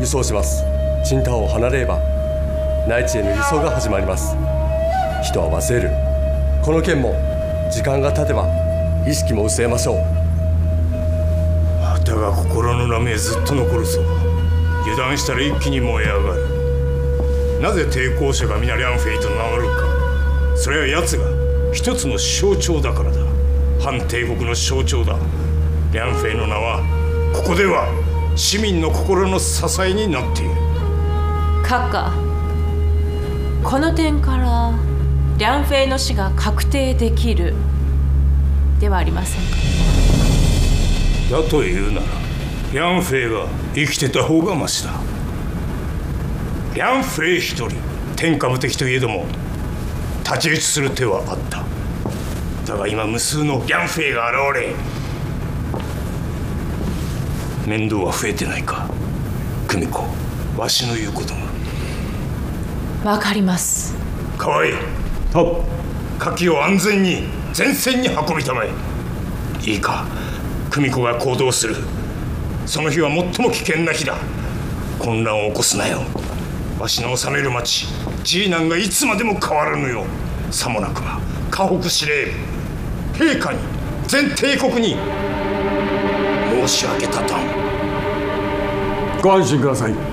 輸送します。青島を離れれば内地への輸送が始まります。人は忘れる。この件も時間が経てば意識も薄れましょう。 だが心の波へずっと残るぞ。油断したら一気に燃え上がる。なぜ抵抗者が皆リャンフェイと名乗るか。それは奴が一つの象徴だからだ。反帝国の象徴だ。リャンフェイの名はここでは市民の心の支えになっている。 閣下、この点からリャンフェイの死が確定できるではありませんか。 だというならリャンフェイが生きてた方がマシだ。リャンフェイ一人天下無敵といえども太刀打ちする手はあった。だが今無数のリャンフェイが現れ面倒は増えてないか。久美子、わしの言うことがわかります。 河合、火器を安全に前線に運びたまえ。いいか、久美子が行動するその日は最も危険な日だ。混乱を起こすなよ。わしの治める町ジーナンがいつまでも変わらぬよ。さもなくば河北司令陛下に全帝国に申し上げたと。 ご安心ください。